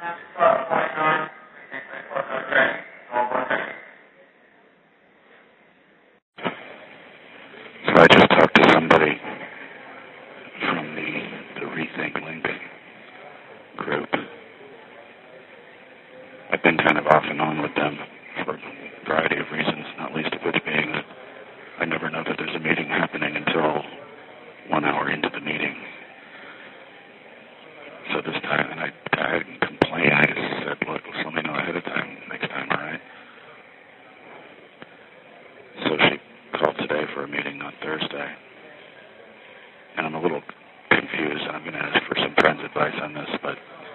So I just talked to somebody from the Rethink Link group. I've been kind of off and on with them for a variety of reasons, not least of which being that I never know that there's a meeting happening until 1 hour into the meeting. So this time, and I didn't complain. I just said, look, just let me know ahead of time next time, all right? So she called today for a meeting on Thursday. And I'm a little confused, and I'm going to ask for some friends' advice on this, but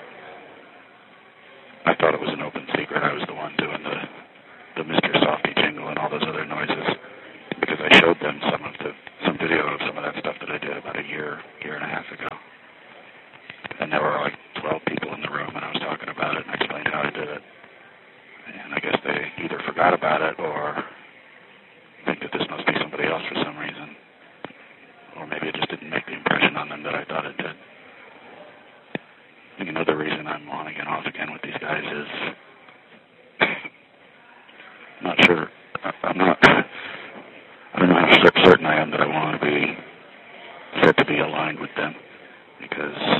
I thought it was an open secret. I was the one doing the Mr. Softy jingle and all those other noises because I showed them some video of some of that stuff that I did about a year and a half ago. And there were like 12 people in the room, and I was talking about it and I explained how I did it. And I guess they either forgot about it or think that this must be somebody else for some reason. Or maybe it just didn't make the impression on them that I thought it did. I think another reason I'm on again, off again with these guys is I'm not sure. I don't know how certain I am that I want to be said to be aligned with them, because